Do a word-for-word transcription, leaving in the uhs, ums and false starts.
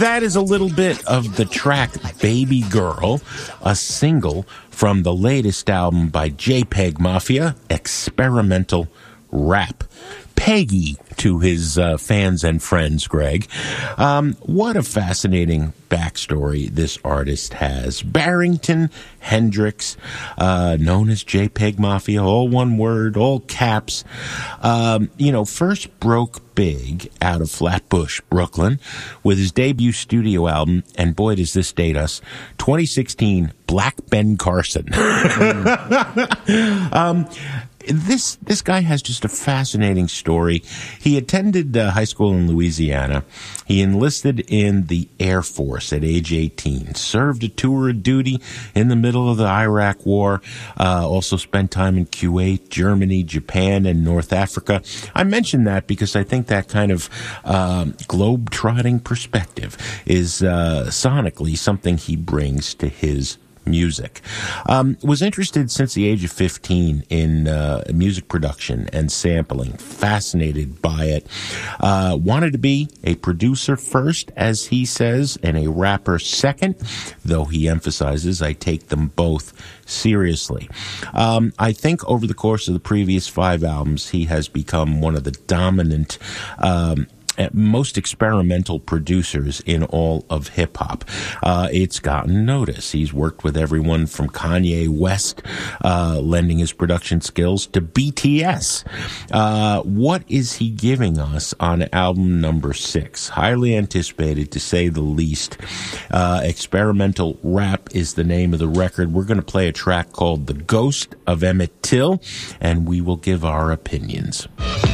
That is a little bit of the track Baby Girl, a single from the latest album by JPEG Mafia, Experimental Rap. Peggy to his uh, fans and friends, Greg. Um, what a fascinating backstory this artist has. Barrington Hendrix, uh, known as JPEG Mafia, all one word, all caps. Um, you know, first broke big out of Flatbush, Brooklyn, with his debut studio album, and boy, does this date us, twenty sixteen, Black Ben Carson. um, This this guy has just a fascinating story. He attended uh, high school in Louisiana. He enlisted in the Air Force at age eighteen, served a tour of duty in the middle of the Iraq War, uh, also spent time in Kuwait, Germany, Japan, and North Africa. I mention that because I think that kind of um, globe-trotting perspective is uh, sonically something he brings to his music. Um, was interested since the age of fifteen in uh, music production and sampling. Fascinated by it. Uh, wanted to be a producer first, as he says, and a rapper second, though he emphasizes I take them both seriously. Um, I think over the course of the previous five albums, he has become one of the dominant um most experimental producers in all of hip-hop. Uh, it's gotten notice. He's worked with everyone from Kanye West, uh, lending his production skills, to B T S. Uh, what is he giving us on album number six? Highly anticipated, to say the least. Uh, Experimental Rap is the name of the record. We're going to play a track called The Ghost of Emmett Till, and we will give our opinions.